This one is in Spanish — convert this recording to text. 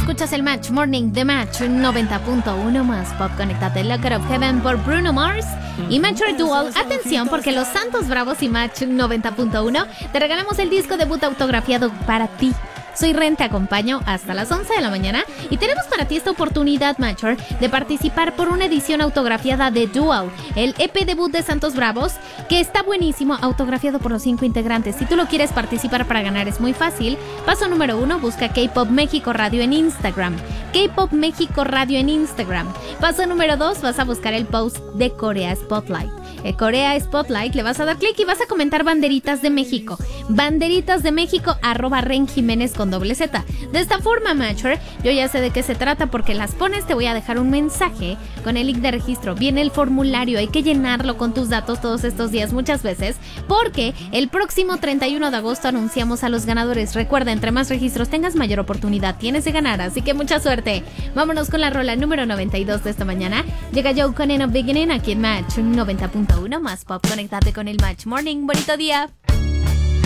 escuchas el Match Morning de Match 90.1 más pop. Conéctate, Locker of Heaven por Bruno Mars y Mature Dual. Atención, porque los Santos Bravos y Match 90.1 te regalamos el disco debut autografiado para ti. Soy Ren, te acompaño hasta las 11 de la mañana y tenemos para ti esta oportunidad, Matcher, de participar por una edición autografiada de Dual, el EP debut de Santos Bravos, que está buenísimo, autografiado por los 5 integrantes. Si tú lo quieres participar para ganar es muy fácil. Paso número 1, busca K-Pop México Radio en Instagram. K-Pop México Radio en Instagram. Paso número 2, vas a buscar el post de Corea Spotlight. Corea Spotlight, le vas a dar clic y vas a comentar banderitas de México. Banderitas de México, @Ren Jiménez con /Z. De esta forma, Matcher, yo ya sé de qué se trata porque las pones. Te voy a dejar un mensaje con el link de registro. Viene el formulario, hay que llenarlo con tus datos todos estos días muchas veces, porque el próximo 31 de agosto anunciamos a los ganadores. Recuerda, entre más registros tengas, mayor oportunidad tienes de ganar, así que mucha suerte. Vámonos con la rola número 92 de esta mañana. Llega Joe con In a Beginning aquí en Match 90.1 más pop. Conéctate con el Match Morning. Bonito día.